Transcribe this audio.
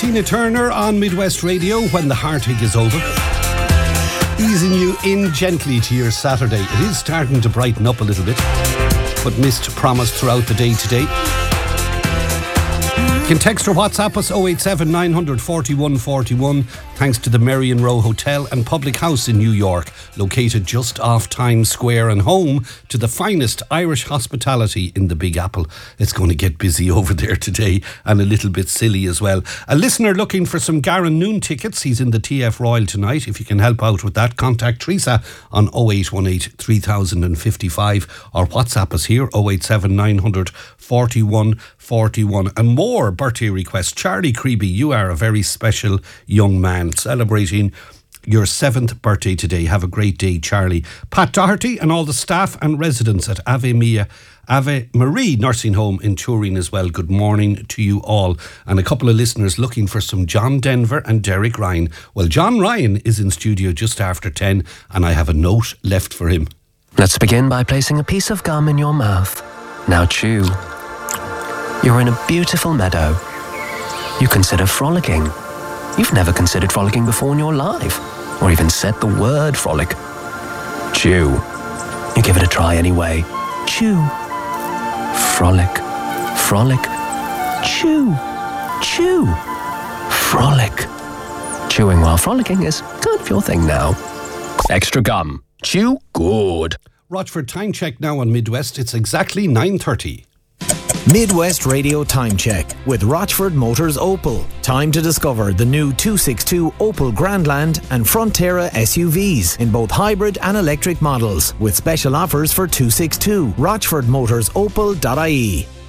Tina Turner on Midwest Radio, When the Heartache is Over. Easing you in gently to your Saturday. It is starting to brighten up a little bit, but mist promised throughout the day today. You can text or WhatsApp us 087 900 41 41, thanks to the Merrion Row Hotel and Public House in New York, located just off Times Square and home to the finest Irish hospitality in the Big Apple. It's going to get busy over there today and a little bit silly as well. A listener looking for some Garen Noon tickets. He's in the TF Royal tonight. If you can help out with that, contact Teresa on 0818 3055 or WhatsApp us here 087 900 41 41. And more birthday requests. Charlie Creeby, you are a very special young man celebrating your 7th birthday today. Have a great day, Charlie. Pat Doherty and all the staff and residents at Ave Marie Nursing Home in Turin as well. Good morning to you all. And a couple of listeners looking for some John Denver and Derek Ryan. Well, John Ryan is in studio just after 10 and I have a note left for him. Let's begin by placing a piece of gum in your mouth. Now chew. You're in a beautiful meadow. You consider frolicking. You've never considered frolicking before in your life, or even said the word frolic. Chew. You give it a try anyway. Chew. Frolic. Frolic. Chew. Chew. Frolic. Chewing while frolicking is kind of your thing now. Extra gum. Chew good. Rochford time check now on Midwest. It's exactly 9:30. Midwest Radio Time Check with Rochford Motors Opel. Time to discover the new 262 Opel Grandland and Frontera SUVs in both hybrid and electric models with special offers for 262. RochfordMotorsOpel.ie.